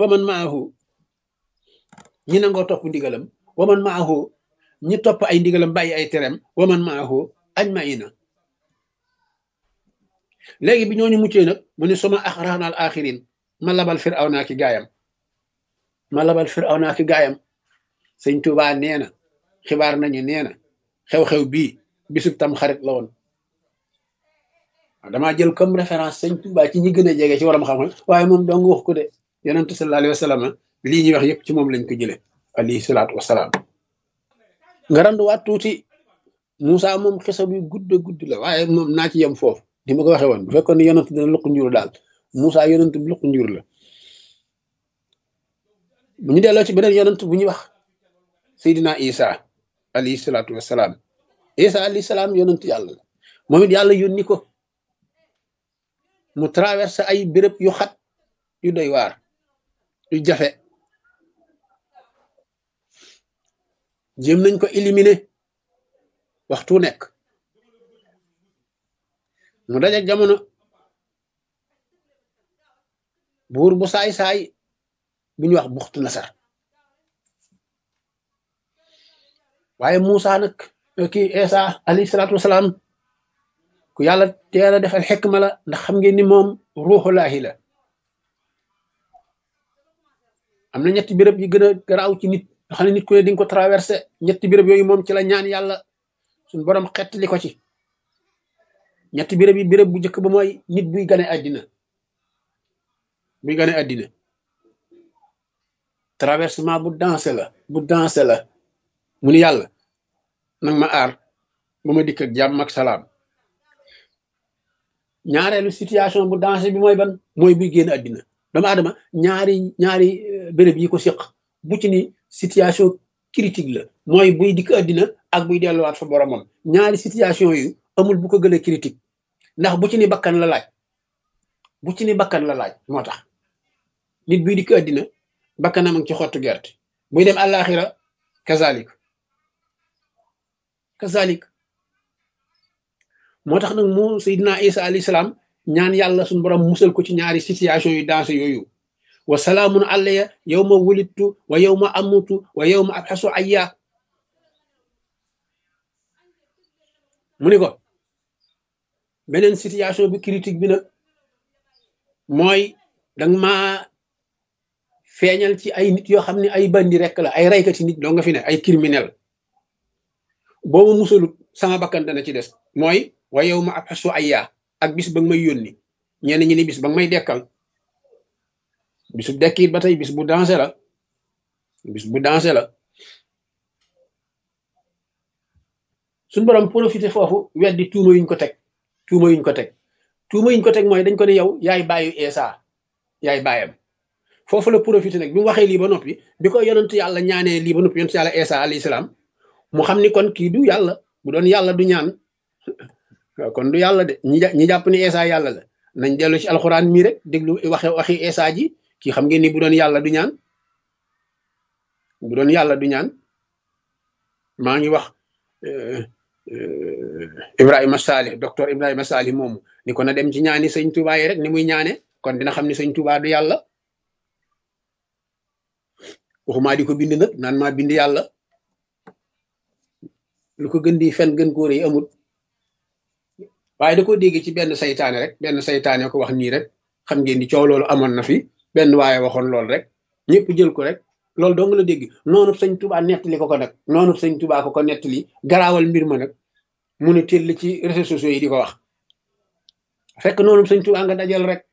fa man maahu ñi nangoo topp ndigalam wa man maahu ñi topp ay ndigalam bàyyi ay terem wa man maahu ajmaina léegi bi ñooñu muccee nag mu ne suma axraxnaal axirin ma labal Firawna ki gaayam sëñ Tuubaa nee na xibaar nañu nee na xew-xew bii bisub tam xarit la woon damaa jël comme référence sëñ Tuubaa ci ñi gën a jege ci waram xam-xam waaye moom dong wax ko de yonent sallallahu alayhi wa sallam lii ñuy wax yëpp ci moom lañ ko jëlee alayhi salaatu wasalaam nga randuwaat tuuti Moussa moom xisa bi gudd la waaye moom naa ci yem foofu ni ma ko waxee woon bu fekkoon ne yonent dina luq njur daal Moussa yonent bi luq njur la bu ñu delloo ci beneen yonent bu ñuy wax Seydina Isa alayhi salaatu wasalaam Isa alayhi salaam yonent yàlla la moom it yàlla yónni ko mu traversé ay béréb yu xat yu doy waar yu jafe jéem nañ ko éliminer waxtu nekk mu dajak jamono buur bu saay-saay bu ñuy wax buxtu nasar waaye Moussa nag kii Isa alayhi salaatu wasalaam ku yàlla teel a defal xekma la ndax xam ngeen ni moom ruuxulaahi la am na ñetti béréb yi gën a garaaw ci nit nga xam ne nit ku ne di nga ko traversé ñetti béréb yooyu moom ci la ñaan yàlla suñu borom xettali ko ci ñetti béréb yi béréb bu njëkk ba mooy nit buy gane àddina traversement bu dansé la mu ni yàlla nag ma aar ba ma dikk ak jàmm ak salaam ñaareelu situation bu dansé bi mooy ban mooy buy génn àddina doomu aadama ñaari béréb yi ko séq bu ci ni situation critique la mooy buy dikk àddina ak buy delluwaat fa boromam ñaari situation yu amul bu ko gën a critique ndax bu ci ni bakkan la laaj moo tax nit buy dikk àddina bakkanam ak ci xottu gerte buy dem àllaaxira kazalik moo tax nag mu Seydina Isa alayhi salaam ñaan yàlla suñu borom musal ko ci ñaari situation yu dansé yooyu wa salaamun alayya yawma wulidtu wa yawma amutu wa yawma abxasu ayya mu ni ko beneen situation bi critique bi nag mooy danga ma feeñal ci ay nit yoo xam ne ay bandi rek la ay raykati nit doo nga fi ne ay criminel boo ma musalut sama bakkan dana ci des mooy wa yawma abxasu ayya ak bis ba nga may yónni ñenn ñi ni bis ba nga may dekkal bisu dekkiit ba tey bis bu dansé la suñu borom profité foofu weddi tuuma yuñ ko teg mooy dañ ko ne yow yaay bàyyu Isa yaay bàyyam foofu la profité nag bi mu waxee lii ba noppi bi ko yonent yàlla ñaanee lii ba noppi yonent yàlla Isa alayhi salaam mu xam ni kon kii du yàlla bu doon yàlla du ñaan kon du yàlla de ñi jàpp ni Isa yàlla la nañ dellu ci alxuraan mii rek déglu waxi Isa ji kii xam ngeen ni bu doon yàlla du ñaan maa ngi wax Ibrahima Salih docteur Ibrahima Salih moomu ni ko na dem ci ñaani sëñ Touba yi rek ni muy ñaane kon dina xam ni sëñ Touba du yàlla waxumaa di ko bind nag naan maa bind yàlla lu ko gën di fen gën kóor yi amul waaye da ko dégg ci benn saytaane ko wax nii rek xam ngeen ni coow loolu amoon na fi benn waaye waxoon loolu rek ñëpp jël ko rek loolu dong la dégg noonu sëñ Touba nettali ko nag noonu sëñ Touba ko nettali garaawal mbir ma nag mu ne teel ci réseaux sociaux yi di ko wax fekk noonu sëñ Touba nga dajal rek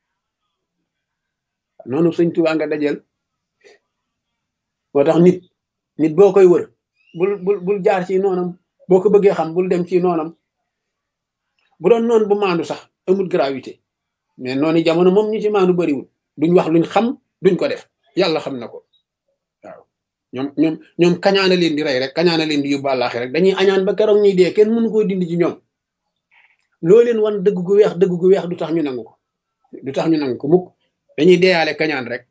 moo tax nit boo koy wër bul jaar ci noonam boo ko bëggee xam bul dem ci noonam bu doon noonu bu maandu sax amul gravité mais noonu jamono moom ñi ci maandu bariwul duñ wax luñ xam duñ ko def yàlla xam na ko waaw ñoom kañaana leen di rey rek kañaana leen di yóbbu àllaaxi rek dañuy añaan ba keroog ñuy dee kenn mënu koo dindi ci ñoom loo leen wan dëgg gu weex du tax ñu nangu ko mukk dañuy deeyaale kañaan rek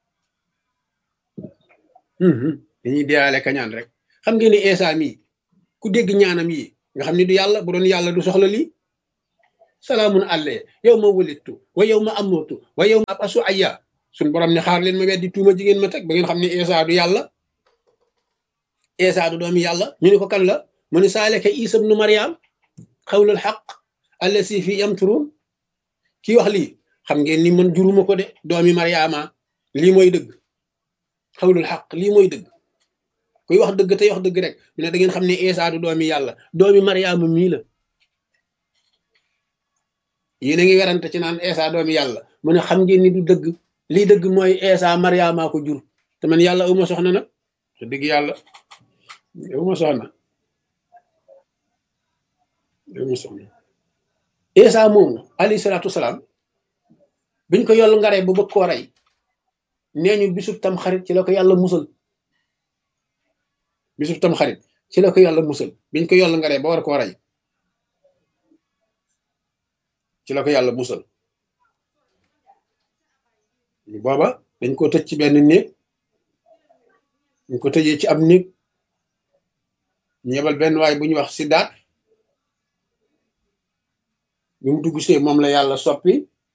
xam ngeen ni Isa mii ku dégg ñaanam yi nga xam ni du yàlla bu doon yàlla du soxla lii salaamun alayya yawma wulidtu wa yawma amutu wa yawma ab'asu ayya suñ borom ne xaar leen ma weddi tuuma jigéen ma teg ba ngeen xam ne Isa du yàlla, Isa du doomi yàlla. ñu ne ko kan la mu ne saaleka Isa ibnu Maryam xawlul xaq allasi fi yamturun. kii wax lii xam ngeen ni man juruma ko de, doomi Mariama, lii mooy dëgg. xawlul xaq lii mooy dëgg. kuy wax dëgg tey wax dëgg rek mu ne da ngeen xam ne Isa du doomi yàlla, doomi Mariama mii la. yéen a ngi werante ci naan Isa doomi yàlla, mu ne xam ngeen ni du dëgg. lii dëgg mooy Isa Mariama ko jur, te man yàlla uma soxna nag, te dëgg yàlla uma soxna. Isa moomu alayhi salaatu wasalaam biñ ko yollu ngaree ba bëgg koo rey, nee ñu bisub tam xarit ci la ko yàlla musal. bisub tam xarit ci la ko yàlla musal, biñ ko yollu ngaree ba war koo rey ci la ko yàlla musal. booba dañ ko tëj ci benn néeg, ñu ko tëjee ci ab néeg, ñu yebal benn waay bu ñuy wax Sidaat. bi mu dugg see moom la yàlla soppi,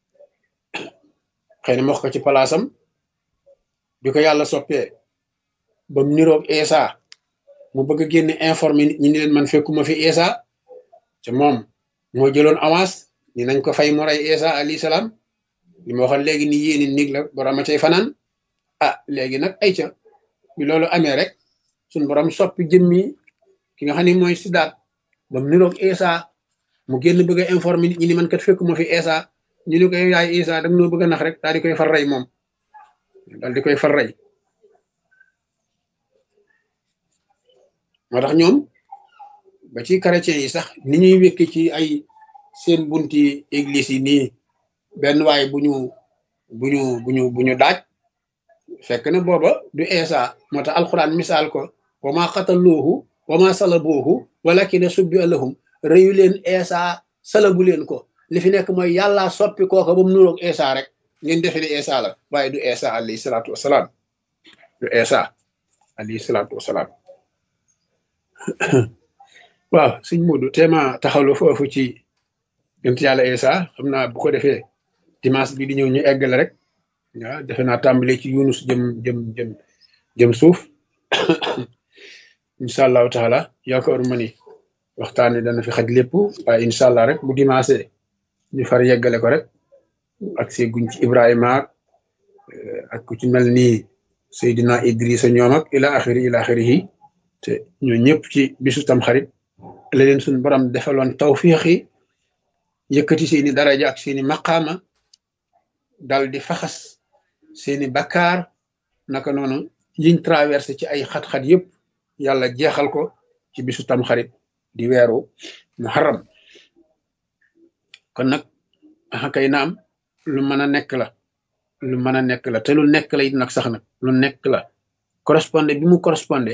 xëy na wax ko ci palaasam. bi ko yàlla soppee ba mu niroog Isa, mu bëgg a génne informé nit ñi ni leen man fekkuma fi Isa, te moom moo jëloon avance ni nañ ko fay mu rey Isa alayhi salaam. li ma waxoon léegi ni yéeni nig la borom a cay fanaan. léegi nag ay ca bi loolu amee rek suñ borom soppi jëmmi ki nga xam ne mooy Sidaat ba mu niroog Isa, mu génn bëgg a informé nit ñi ni man kat fekkuma fi Isa. ñu ne ko yaay Isa dag noo bëgg a nax rek, daal di koy far rey moom, daal di koy far rey. moo tax ñoom ba ci chrétien yi sax ni ñuy wékki ci ay seen bunti église yi nii benn waay bu ñu daaj, fekk na booba du Isa. moo tax alxuraan misaal ko wa ma xataluuhu wa ma salabuuhu walakin subbiha lahum. rëyu leen Isa, salabu leen ko, li fi nekk mooy yàlla soppi kooka ba mu nuroog Isa rek, ngeen defe ne Isa la, waaye du Isa alayhi salaatu wasalaam, du Isa alayhi salaatu wasalaam. waaw sëñ Modou téema taxawlu foofu ci yonent yàlla Isa, xam naa bu ko defee dimanche bi di ñëw ñu eggale rek. waaw defe naa tàmbale ci Yunus jëm suuf incha allahu taala. yaakaaruma ni waxtaan wi dana fi xaj lépp, waaye incha allah rek bu dimanche ñu far yeggale ko rek. ak see guñ ci Ibrahima ak ku ci mel ni Seydina Idrissa ñoom ak ila axiri yi, te ñoo ñëpp ci bisu tam xarit la leen suñu borom defaloon tawfiix yi, yëkkati seeni daraja ak seeni maqaama, dal di faxas seeni bakkaar. naka noonu yiñ traversé ci ay xat-xat yëpp yàlla jeexal ko ci bisu tam xarit di weeru muharram. kon nag kay naam lu mën a nekk la, lu mën a nekk la, te lu nekk la it nag sax nag lu nekk la. correspondé bi mu correspondé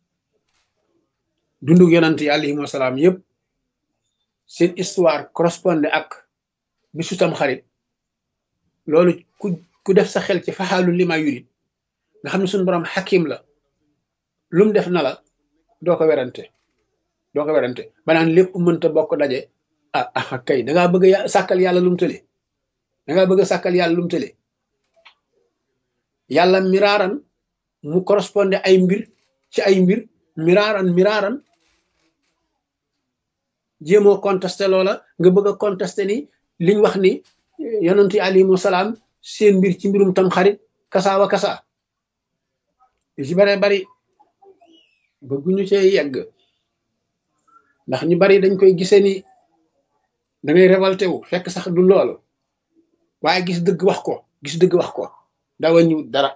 dundu yonent yi alayhimu salaam yëpp, seen histoire correspondé ak bisu tam xarit. loolu ku def sa xel ci faxaalu li ma yurit, nga xam ne suñu borom xakim la, lu mu def na la, doo ko werante ba naan lépp mënta bokk daje. kay da ngaa bëgg a sàkkal yàlla lu mu tële, da ngaa bëgg a sàkkal yàlla lu mu tële. yàlla miraaran mu correspondé ay mbir ci ay mbir, miraaran jéemoo contesté loola, nga bëgg a contesté ni liñ wax ni yonent yi alayhimu salaam seen mbir ci mbirum tam xarit kasaawa kasa yu ci bare bari bëgguñu cee yegg, ndax ñu bari dañ koy gisee ni da ngay révolté wu, fekk sax du loolu. waaye gis dëgg wax ko daa wàññiwut dara.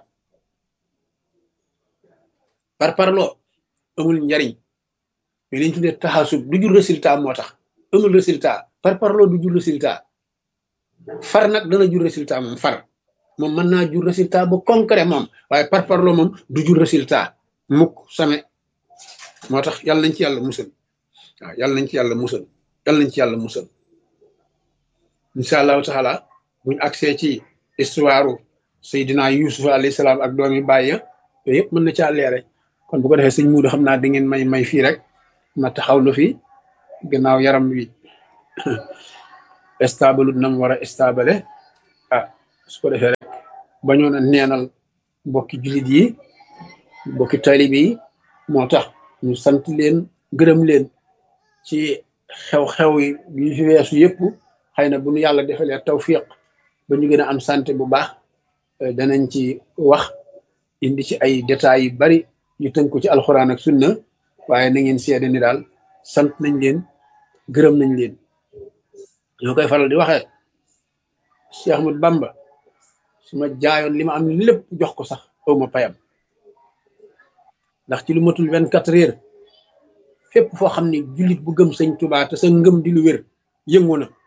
par parloo amul njariñ, mais liñ tuddee taxasub du jur résultat, moo tax amul résultat. par parloo du jur résultat. far nag dana jur résultat, moom mën naa jur résultat bu concret moom, waaye par parloo moom du jur résultat mukk same. moo tax yàlla nañ ci yàlla musal. waaw yàlla nañ ci yàlla musal. incha allahu taala buñ accès ci histoire Seydina Yuusuf alayhi salaam ak doomi baay ya, yooyu yëpp mën na caa leere. kon bu ko defee sëñ Muudu xam naa da ngeen may fii rek ma taxawlu fi, gannaaw yaram wi stable na mu war a stable. su ko defee rek bañoon a neenal mbokki jullit yi mbokki taalibe yi moo tax ñu sant leen gërëm leen ci xew-xew yi fi weesu yëpp. xëy na bu ñu yàlla defalee tawfiq ba ñu gën a am santé bu baax danañ ci wax indi ci ay détails yu bari yu tënku ci alxuraan ak sunna waaye na ngeen seede ni daal sant nañ leen gërëm nañ leen. ñoo koy faral di waxee Cheikh Ahmad Bamba su ma jaayoon li ma am lépp jox ko sax aw ma payam, ndax ci lu matul 24 heures fépp foo xam ne jullit bu gëm sëñ Tuubaa te sa ngëm di lu wér yëngu na.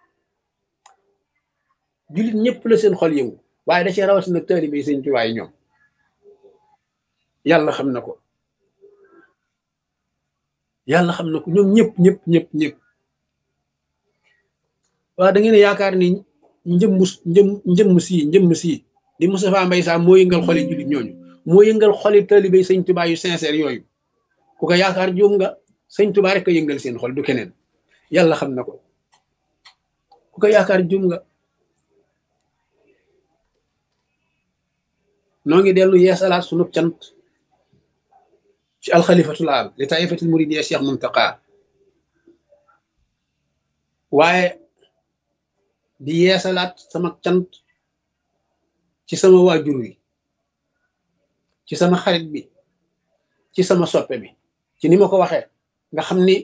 jullit ñëpp la seen xol yëngu waaye da cee rawatina taalibe yi sëñ Tuubaa yi ñoom yàlla xam na ko. yàlla xam na ko ñoom ñëpp waaw da ngeen yaakaar ni njëmm sii di Moustapha Mbaye Sam moo yëngal xoli jullit ñooñu, moo yëngal xoli taalibe sëñ Tuubaa yu sincère yooyu. ku ko yaakaar juum nga. sëñ Tuubaa rek ko yëngal seen xol du keneen. yàlla xam na ko. ku ko yaakaar juum nga. noo ngi dellu yeesalaat sunu cant ci alxalifatul aam li taifatul muridiyya Cheikh Muntaqa, waaye di yeesalaat sama cant ci sama waajur wi, ci sama xarit bi, ci sama soppe bi, ci ni ma ko waxee nga xam ni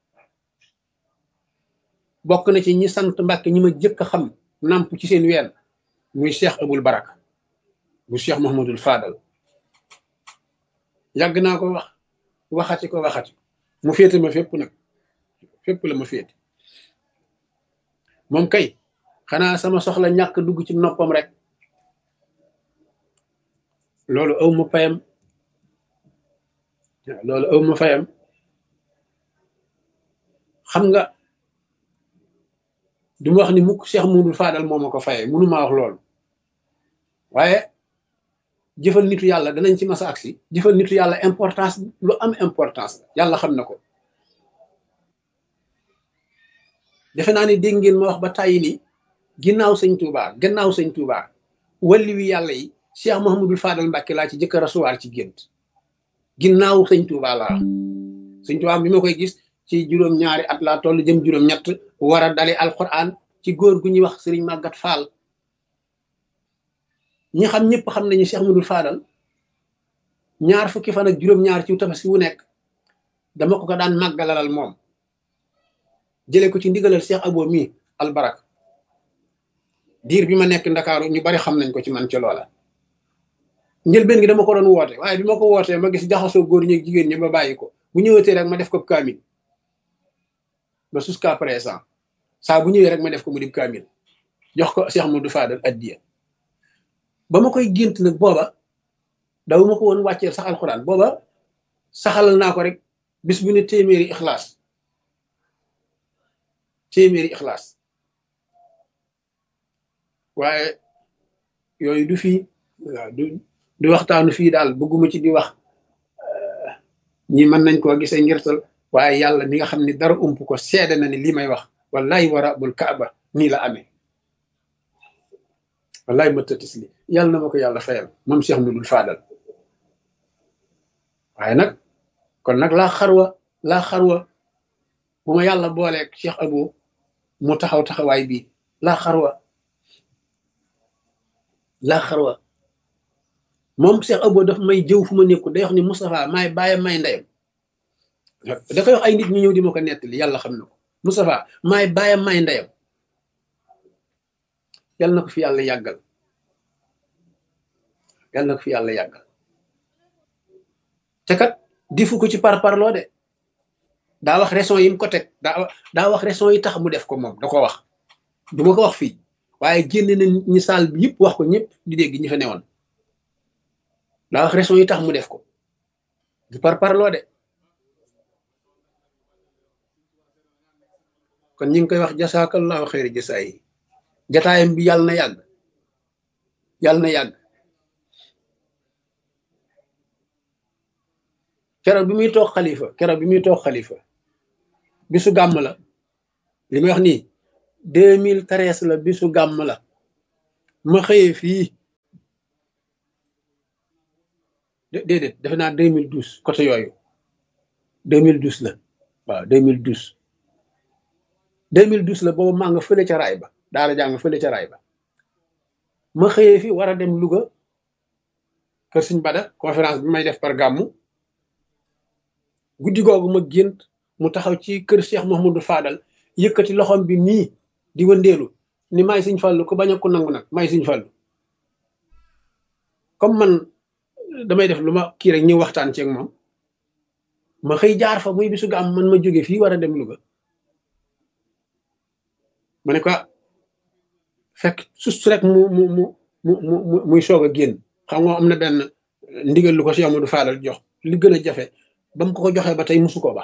bokk na ci ñi sant Mbàkke ñi ma jëkk a xam namp ci seen ween muy Cheikh Abul Baraka bu Cheikh Mouhamadul Fadal. yàgg naa ko waxati mu féete ma fépp nag, fépp la ma féete. moom kay xanaa sama soxla ñàkk dugg ci noppam rek loolu aw ma fayam, xam nga du ma wax ni mukk Cheikh Mouhamadul Fadal moo ma ko fayee, mënu maa wax loolu. waaye jëfal nitu yàlla danañ ci masa agsi. jëfal nitu yàlla importance lu am importance yàlla xam na ko. defe naa ni dégg ngeen ma wax ba tàyyi ni gannaaw sëñ Touba walli wi yàlla yi Cheikh Mouhamadul Fadal Mbàkke laa ci jëkk a rasuwaar ci gént. ginnaaw sëñ Touba laa sëñ Touba bi ma koy gis ci juróom-ñaari at laa toll jëm juróom-ñett war a dale alquran ci góor gu ñuy wax sëriñ Màggat Faal. ñi xam ñëpp xam nañu Cheikh Mouhamadul Fadal ñaar fukki fan ak juróom-ñaar ci tabaski wu nekk dama ko daan màggalalal moom, jëlee ko ci ndigalal Cheikh Abo mi albarak. diir bi ma nekk Ndakaaru ñu bari xam nañ ko ci man ca loola. njëlbeen gi dama ko doon woote waaye bi ma ko wootee ma gis jaxasoo góor ñi ak jigéen ñi ba bàyyi ko. bu ñëwatee rek ma def ko kaamil ba jusqu'à présent saa bu ñëwee rek ma def ko mu di kaamil jox ko Cheikh Mouhamadou Fadal addiya. ba ma koy gént nag booba daw ma ko woon wàcceel sax alxuraan, booba saxalal naa ko rek bis bu ne téeméeri ixlaas waaye yooyu du fii waaw du waxtaanu fii daal bëgguma ci di wax ñi mën nañ koo gisee ngirtal, waaye yàlla mi nga xam ni dara ump ko seede na ni lii may wax wallahi wa rabbul kaaba nii la amee. wallahi ma tëtis li yàlla na ma ko yàlla fayal moom Cheikh Mouhamadul Fadal. waaye nag kon nag laa xarwa bu ma yàlla booleeg Cheikh Abo mu taxawaay bii laa xarwa moom Cheikh Abo daf may jëw fu ma nekku day wax ni Moustapha maay bàyyam may ndeyam. da koy wax ay nit ñu ñëw di ma ko nettali, yàlla xam na ko. Moustapha maay bàyyam may ndeyam. yàlla na ko fi yàlla yàggal te kat difu ko ci parparloo de, daa wax raison yi mu ko teg, daa wax raison yi tax mu def ko. moom da ko wax, du ma ko wax fii waaye génne na ñi saal bi yëpp wax ko, ñëpp di dégg ñi fa newoon. daa wax raison yi tax mu def ko, du parparloo de. kon ñu ngi koy wax jasaakallahu xayri jasaa yi. jataayam bi yàlla na yàgg. keroog bi muy toog xalifa bisu gàmm la, li may wax nii 2013 la, bisu gàmm la. ma xëyee fii déedéet defe naa 2012 côté yooyu 2012 la waaw 2012 2012 la boobu maa nga fële ca raay ba daara jaa nga fële ca raay ba ma xëyee fi war a dem Louga kër Sëñ Bada conférence bi may def par gàmmu guddi googu ma gént mu taxaw ci kër Cheikh Mouhamadou Fadal yëkkati loxom bi nii di wëndeelu ni may Sëñ Fallu ko bañ a ko nangu nag may Sëñ Fallu comme man damay def lu ma kii rek ñëw waxtaan ci ak moom ma xëy jaar fa muy bisu gàmm man ma jóge fii war a dem Louga ma ne ko fekk sus rek muy soog a génn xam nga am na benn ndigal lu ko Cheikh Amadou Fadal jox li gën a jafe ba mu ko joxee ba tey musu koo ba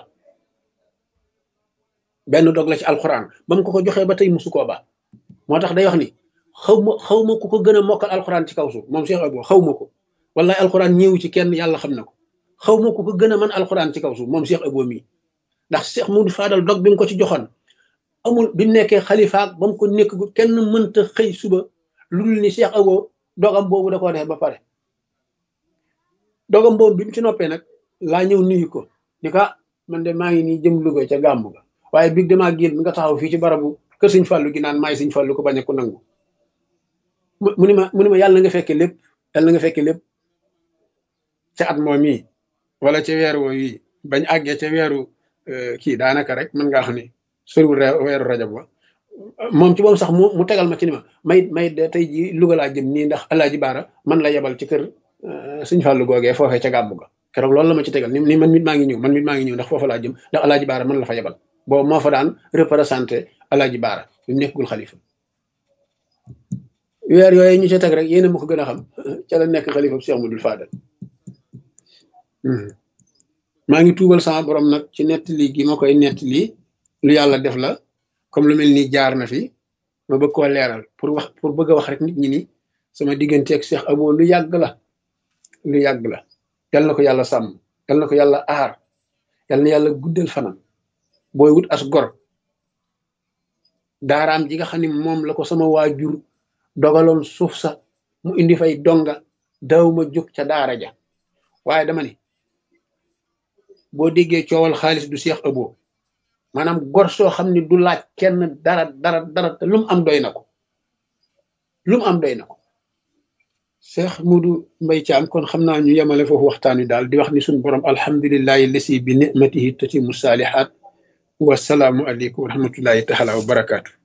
benn dog la ci alxuraan ba mu ko joxee ba tey musu koo ba moo tax day wax ni xaw ma ku ko gën a mokkal alxuraan ci kaw suuf moom Cheikh Abo xaw ma ko wallahi alxuraan ñëwu ci kenn yàlla xam na ko xaw ma ku ko gën a mën alxuraan ci kaw suuf moom Cheikh Abo mii ndax Cheikh Amadou Fadal dog bi mu ko ci joxoon amul bi mu nekkee xalifaak ba mu ko nekk kenn mënta xëy suba lu dul ni Cheikh Abo dogam boobu da koo def ba pare dogam boobu bi mu ci noppee nag laa ñëw nuyu ko ni ko man de maa ngi nii jëm Louga ca gàmmu ga waaye biig damaa génn nga taxaw fii ci barabu kër Sëñ Fallu gi naan maay Sëñ Fallu ko bañ a ko nangu mu ni ma yàlla na nga fekke lépp yàlla na nga fekke lépp ca at moom yi wala ca weer woo yi bañ àggee ca weeru kii daanaka rek mën ngaa xam ne soriwul weeru rajab wa moom ci moom sax mu tegal ma ci ni ma may de tey ji Louga laa jëm nii ndax Alaaji Baara man la yebal ci kër Sëñ Fallu googee foofee ca gàmmu ga keroog loolu la ma ci tegal ni man mit maa ngi ñëw ndax foofa laa jëm ndax Alaaji Baara man la fa yebal boobu moo fa daan représenté Alaaji Baara bi mu nekkul xalifa weer yooyu ñu ca teg rek yéen a ma ko gën a xam ca la nekk xalifa Cheikh Amadou Fadal maa ngi tuubal sama borom nag ci nettali gi ma koy nettali lu yàlla def la comme lu mel ni jaar na fi ma bëgg koo leeral pour bëgg a wax rek nit ñi ni sama diggante ak Cheikh Abo lu yàgg la yal na ko yàlla sàmm yal na ko yàlla aar yal na yàlla guddal fanam booy wut as gor daaraam ji nga xam ne moom la ko sama waajur dogaloon suuf sa mu indi fay donga daw ma jóg ca daara ja waaye dama ni boo déggee coowal xaalis du Cheikh Abo maanaam gor soo xam ne du laaj kenn dara te lu mu am doy na ko Cheikh Modou Mbaye Thiam kon xam naa ñu yemale foofu waxtaan wi daal di wax ni suñu borom alhamdulillahi lasi bi ni'matihi tatimu salihat wasalaamu aleykum wa rahmatullahi taala wa barakaatu